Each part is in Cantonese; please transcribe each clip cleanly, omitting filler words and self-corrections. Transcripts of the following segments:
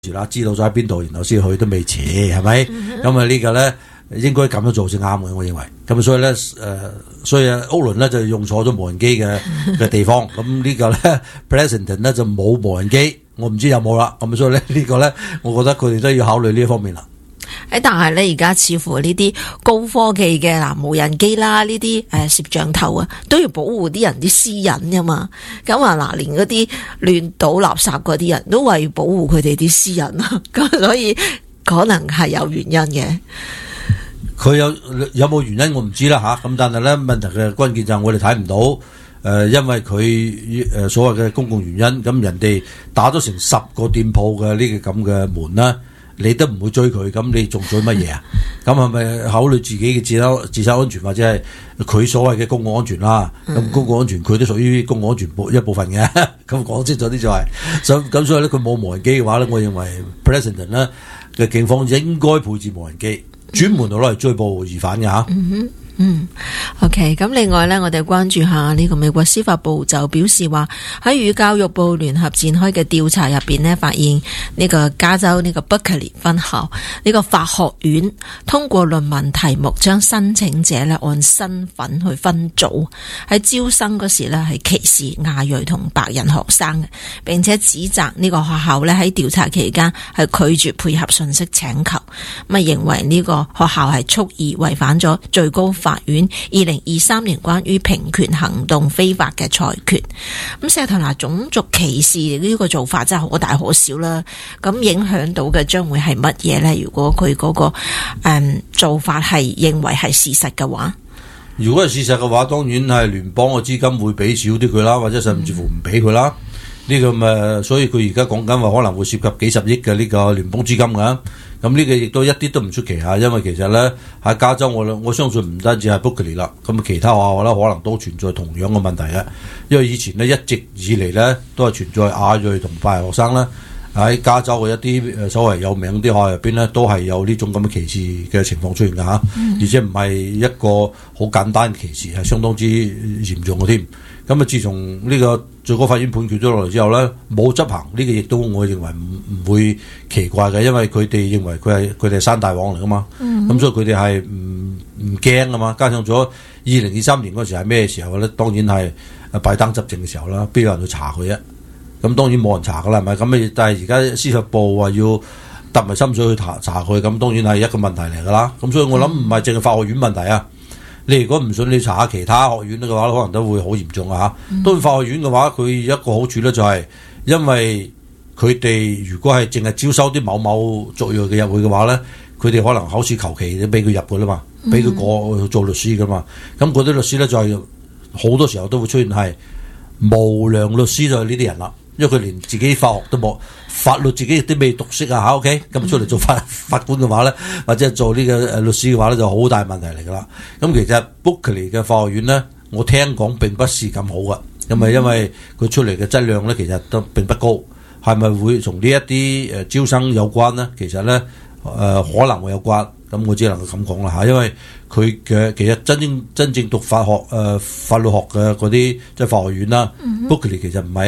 啦，知道咗喺邊度，然後先去都未遲，係咪？咁啊呢個咧應該咁樣做先啱嘅，我認為。咁所以咧所以屋倫咧就用錯咗無人機嘅地方。咁呢個咧 Pleasanton 咧就冇無人機，我唔知有冇啦。咁所以咧呢個咧，我覺得佢哋都要考慮呢一方面啦。 但係咧而家似乎呢啲高科技嘅無人機啦，呢啲攝像頭啊，都要保護啲人啲私隱噶嘛。咁連嗰啲亂倒垃圾嗰啲人都話要保護佢哋啲私隱啊。咁所以可能係有原因嘅。 佢有冇原因我唔知啦吓。咁但係咧問題嘅關鍵就係我哋睇唔到。因為佢所謂嘅公共原因，咁人哋打咗成10個店鋪嘅呢個咁嘅門啦。你都唔會追佢，咁你仲追乜嘢啊？咁係咪考慮自己嘅自身安全，或者係佢所謂嘅公共安全啦？咁公共安全佢都屬於公共安全一部分嘅。咁講清楚啲就係，咁所以咧佢冇無人機嘅話咧，我認為 Pleasanton 咧嘅警方應該配置無人機，專門攞嚟追捕疑犯嘅嚇。 OK， 咁另外呢，我哋關注下呢個美國司法部就表示話，喺與教育部聯合展開嘅調查入邊呢，發現呢個加州呢個 Berkeley 分校呢個法學院通過論文題目將申請者呢按身份去分組，喺招生嗰時呢係歧視亞裔同白人學生嘅，並且指責呢個學校呢喺調查期間係拒絕配合信息請求，咁認為呢個學校係蓄意違反咗最高法院2023年關於平權行動非法嘅裁決。咁石頭種族歧視呢個做法真係可大可小啦。咁影響到嘅將會係乜嘢呢？如果佢嗰個做法係認為係事實嘅話， 如果係事實嘅話，當然係聯邦嘅資金會俾少啲佢啦，或者甚至乎唔俾佢啦。呢個咪所以佢而家講緊話可能會涉及幾十億嘅呢個聯邦資金㗎。咁呢個亦都一啲都唔出奇嚇，因為其實咧喺加州我相信唔單止係 Berkeley 啦，咁其他學校咧可能都存在同樣嘅問題嘅。因為以前咧一直以嚟咧都係存在亞裔同白人學生咧喺加州嘅一啲所謂有名啲學校入邊咧都係有呢種咁嘅歧視嘅情況出現㗎嚇，而且唔係一個好簡單嘅歧視，係相當之嚴重嘅添。咁自從呢個最高法院判決咗落嚟之後咧，冇執行呢個亦都我認為唔會奇怪嘅，因為佢哋認為佢哋係山大王嚟噶嘛，咁所以佢哋係唔驚噶嘛。加上咗2023年嗰時係咩時候咧？當然係拜登執政嘅時候啦，邊有人去查佢啫？咁當然冇人查噶啦，係咪咁？但係而家司法部話要揼埋心水去查佢，咁當然係一個問題嚟噶啦。咁所以我諗唔係淨係法學院問題啊。你如果唔信，你查下其他學院嘅話，可能都會好嚴重啊！當然法學院嘅話，佢一個好處咧就係，因為佢哋如果係淨係招收啲某某族裔嘅入去嘅話咧，佢哋可能考試求其都俾佢入噶啦嘛，俾佢過做律師噶嘛。咁嗰啲律師咧就係好多時候都會出現係無良律師，就係呢啲人啦。因為佢連自己法學都冇，法律自己亦都未讀識啊嚇 ，OK， 咁出嚟做法官嘅話咧，或者做呢個律師嘅話咧，就好大問題嚟噶啦。咁其實 Berkeley 嘅法學院咧，我聽講並不是咁好噶，因為佢出嚟嘅質量咧，其實都並不高。係咪會同呢一啲招生有關咧？其實咧可能會有關。咁我只能夠咁講啦嚇，因為佢嘅其實真正讀法學法律學嘅嗰啲即係法學院啦，Berkeley 其實唔係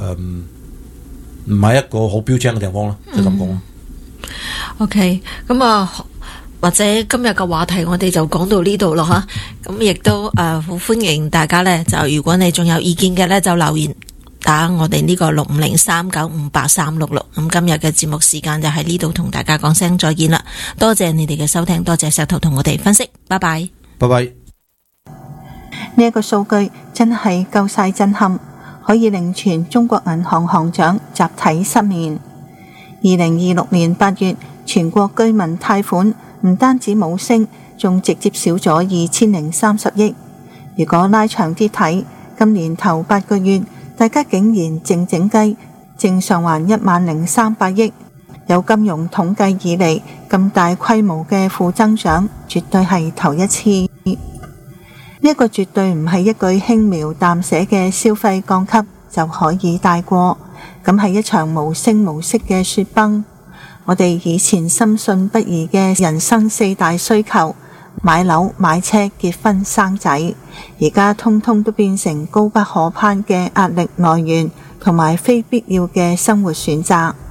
一個好標青嘅地方啦，就咁講。 OK， 咁或者今日嘅話題我哋就講到呢度咯嚇。咁亦都好歡迎大家咧，就如果你仲有意見嘅咧，就留言打我哋呢個6503958366。咁今日嘅節目時間就喺呢度同大家講聲再見啦，多謝你哋嘅收聽，多謝石頭同我哋分析，拜拜， 拜拜。 呢一個數據真係夠晒震撼，可以令全中國銀行行長集體失眠。2026年8月，全國居民貸款唔單止冇升，仲直接少咗2030億。如果拉長啲睇，今年頭8個月，大家竟然靜靜雞正償還10300億，有金融統計以嚟咁大規模嘅負增長，絕對係頭一次。呢個絕對唔係一句輕描淡寫嘅消費降級就可以帶過，咁係一場無聲無息嘅雪崩。我哋以前深信不疑嘅人生4大需求，買樓、買車、結婚、生仔，而家通通都變成高不可攀嘅壓力來源同埋非必要嘅生活選擇。